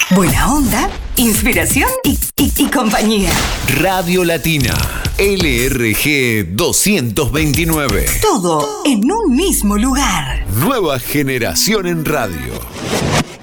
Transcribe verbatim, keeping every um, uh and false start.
Buena onda, inspiración y, y, y compañía. Radio Latina, L R G doscientos veintinueve. Todo en un mismo lugar. Nueva generación en radio.